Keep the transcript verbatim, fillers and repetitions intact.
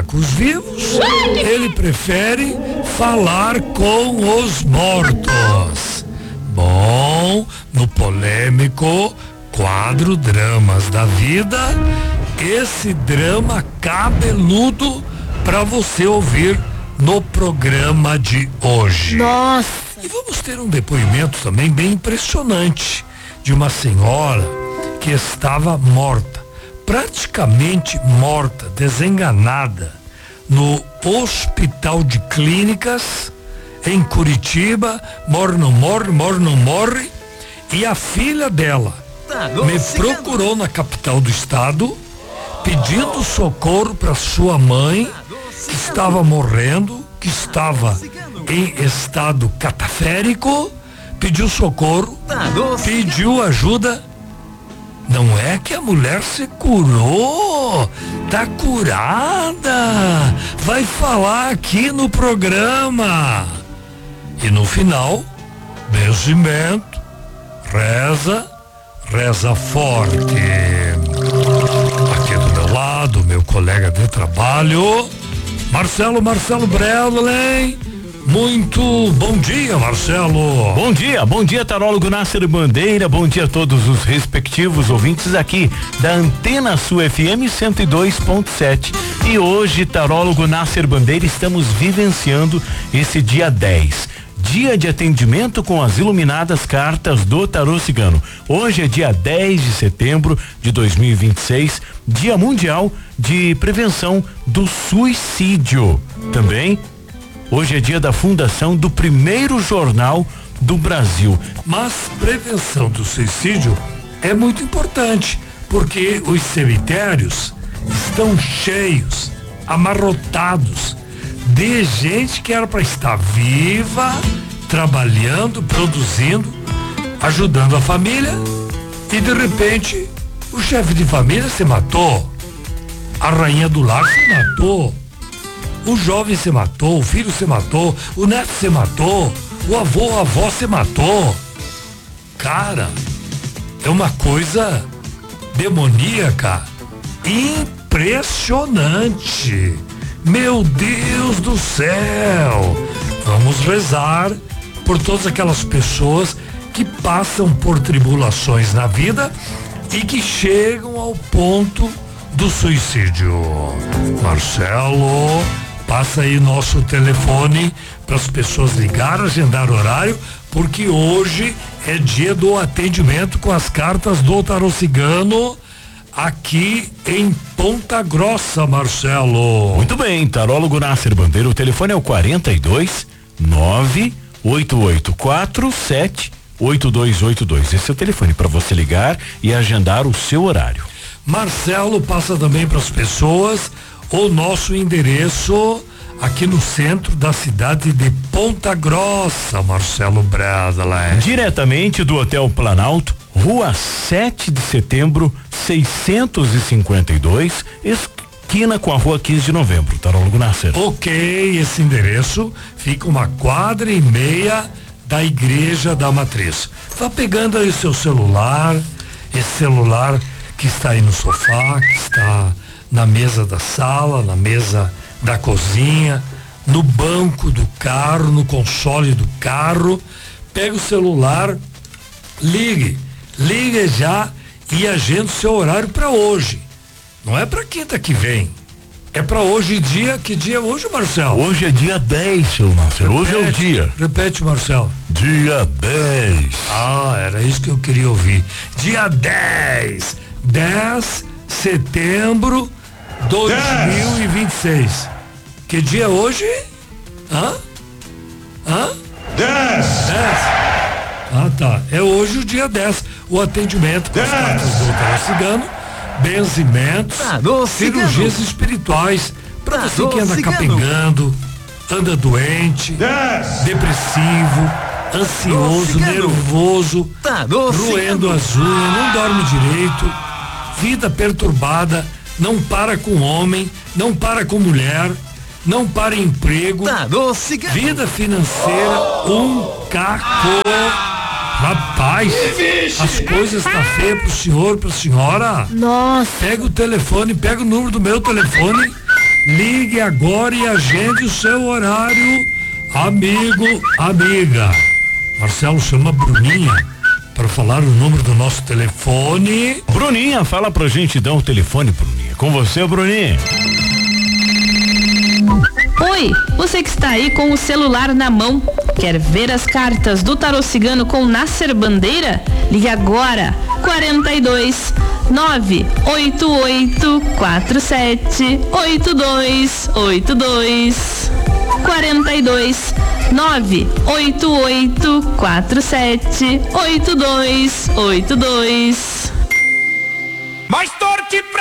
falar com os vivos, ele prefere falar com os mortos. Bom, no polêmico quadro Dramas da Vida, esse drama cabeludo para você ouvir no programa de hoje. Nossa! E vamos ter um depoimento também bem impressionante de uma senhora que estava morta, praticamente morta, desenganada, no Hospital de Clínicas em Curitiba. Morre, não morre, morre, não morre. E a filha dela me procurou na capital do estado pedindo socorro para sua mãe, que estava morrendo, que estava em estado cataférico, pediu socorro, pediu ajuda. Não é que a mulher se curou, tá curada, vai falar aqui no programa. E no final, benzimento, reza, reza forte. Aqui do meu lado, meu colega de trabalho, Marcelo, Marcelo Bredlen. Muito bom dia, Marcelo. Bom dia, bom dia, tarólogo Nasser Bandeira, bom dia a todos os respectivos ouvintes aqui da Antena Sul F M cento e dois ponto sete. E hoje, tarólogo Nasser Bandeira, estamos vivenciando esse dia dez. Dia de atendimento com as iluminadas cartas do Tarô Cigano. Hoje é dia dez de setembro de dois mil e vinte e seis, Dia Mundial de Prevenção do Suicídio. Também hoje é dia da fundação do primeiro jornal do Brasil. Mas prevenção do suicídio é muito importante, porque os cemitérios estão cheios, amarrotados de gente que era para estar viva, trabalhando, produzindo, ajudando a família, e de repente o chefe de família se matou, a rainha do lar se matou, o jovem se matou, o filho se matou, o neto se matou, o avô, a avó se matou. Cara, é uma coisa demoníaca, impressionante. Meu Deus do céu! Vamos rezar por todas aquelas pessoas que passam por tribulações na vida e que chegam ao ponto do suicídio. Marcelo, passa aí nosso telefone para as pessoas ligar, agendar horário, porque hoje é dia do atendimento com as cartas do Tarô Cigano aqui em Ponta Grossa, Marcelo. Muito bem, tarólogo Nasser Bandeira, o telefone é o quarenta e dois, nove oito oito quatro sete oito dois oito dois. Esse é o telefone para você ligar e agendar o seu horário. Marcelo, passa também para as pessoas o nosso endereço aqui no centro da cidade de Ponta Grossa, Marcelo Bredlen. Diretamente do Hotel Planalto, Rua sete de setembro, seiscentos e cinquenta e dois, esquina com a Rua quinze de novembro, tarólogo Nasser. Ok, esse endereço fica uma quadra e meia da Igreja da Matriz. Vá pegando aí o seu celular, esse celular que está aí no sofá, que está na mesa da sala, na mesa da cozinha, no banco do carro, no console do carro. Pega o celular, ligue, ligue já e agenda o seu horário para hoje. Não é para quinta que vem. É para hoje, dia, que dia é hoje, Marcelo? Hoje é dia dez, seu Marcelo. Hoje é o dia. Repete, Marcelo. Dia dez. Ah, era isso que eu queria ouvir. Dia dez. dez de setembro de dois mil e vinte e seis. Que dia é hoje? Hã? Hã? dez. dez. Ah, tá. É hoje o dia dez. O atendimento com as cartas do Tarô Cigano, benzimentos, cirurgias espirituais, para você que anda capengando, anda doente, depressivo, ansioso, nervoso, roendo as unhas, não dorme direito, vida perturbada, não para com homem, não para com mulher, não para em emprego, vida financeira, um caco. Rapaz, as coisas tá feias pro senhor, pra senhora. Nossa. Pega o telefone, pega o número do meu telefone Ligue agora e agende o seu horário, amigo, amiga. Marcelo chama a Bruninha para falar o número do nosso telefone. Bruninha, fala pra gente dar o telefone, Bruninha. Com você, Bruninha. Oi, você que está aí com o celular na mão, quer ver as cartas do tarô cigano com Nasser Bandeira? Ligue agora, quarenta e dois, nove oito oito quatro sete oito dois oito dois. quarenta e dois, nove oito oito quatro sete oito dois oito dois. Mais torte pra